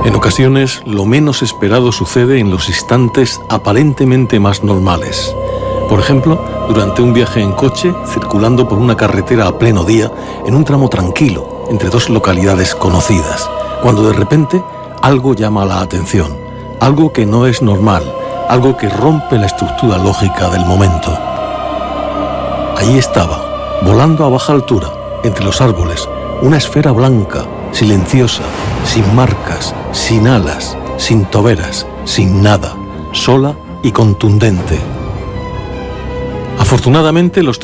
En ocasiones, lo menos esperado sucede en los instantes aparentemente más normales. Por ejemplo, durante un viaje en coche, circulando por una carretera a pleno día, en un tramo tranquilo, entre dos localidades conocidas, cuando de repente algo llama la atención, algo que no es normal, algo que rompe la estructura lógica del momento. Ahí estaba, volando a baja altura, entre los árboles, una esfera blanca, silenciosa, sin marcas, sin alas, sin toberas, sin nada, sola y contundente. Afortunadamente, los